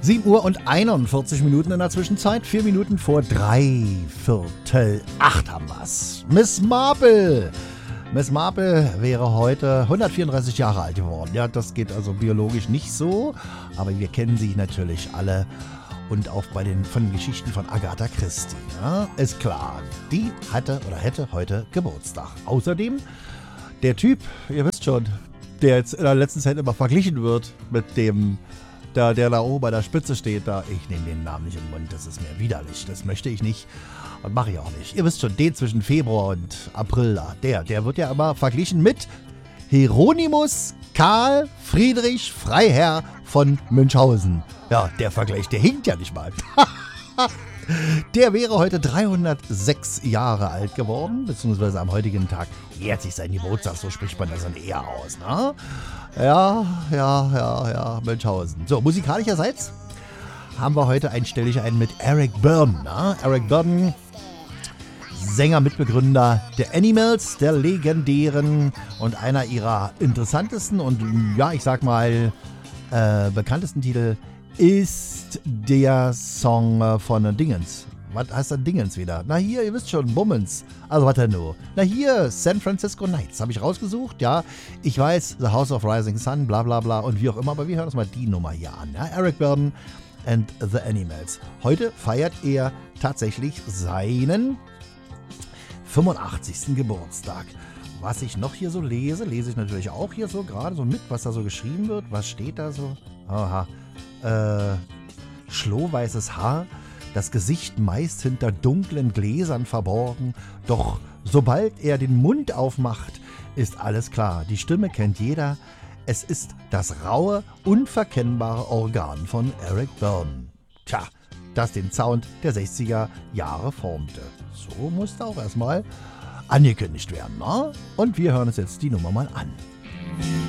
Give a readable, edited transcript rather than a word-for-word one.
7 Uhr und 41 Minuten in der Zwischenzeit. 4 Minuten vor 7:45 haben wir's. Miss Marple. Miss Marple wäre heute 134 Jahre alt geworden. Ja, das geht also biologisch nicht so, aber wir kennen sie natürlich alle. Und auch von den Geschichten von Agatha Christie. Ja, ist klar, die hatte oder hätte heute Geburtstag. Außerdem der Typ, ihr wisst schon, der jetzt in der letzten Zeit immer verglichen wird mit dem, der da oben bei der Spitze steht. Da, ich nehme den Namen nicht in den Mund, das ist mir widerlich. Das möchte ich nicht und mache ich auch nicht. Ihr wisst schon, den zwischen Februar und April, der wird ja immer verglichen mit Hieronymus Karl Friedrich Freiherr von Münchhausen. Ja, der Vergleich, der hinkt ja nicht mal. Der wäre heute 306 Jahre alt geworden, beziehungsweise am heutigen Tag jährt sich sein Geburtstag, so spricht man das dann eher aus, ne? Ja, Münchhausen. So, musikalischerseits haben wir heute stelle ich einen mit Eric Burdon, ne? Eric Burdon, Sänger, Mitbegründer der Animals, der legendären und einer ihrer interessantesten und, ja, ich sag mal, bekanntesten Titel ist der Song von Dingens. Was heißt denn Dingens wieder? Na hier, ihr wisst schon, Bummens. Also was denn nur? Na hier, San Francisco Nights habe ich rausgesucht, ja. Ich weiß, The House of Rising Sun, bla bla bla und wie auch immer, aber wir hören uns mal die Nummer hier an. Ja? Eric Burdon and the Animals. Heute feiert er tatsächlich seinen 85. Geburtstag. Was ich noch hier so lese ich natürlich auch hier so gerade so mit, was da so geschrieben wird. Was steht da so? Aha. Schlohweißes Haar, das Gesicht meist hinter dunklen Gläsern verborgen. Doch sobald er den Mund aufmacht, ist alles klar. Die Stimme kennt jeder. Es ist das raue, unverkennbare Organ von Eric Burdon. Tja, das den Sound der 60er Jahre formte. So musste auch erstmal angekündigt werden, ne? Und wir hören uns jetzt die Nummer mal an.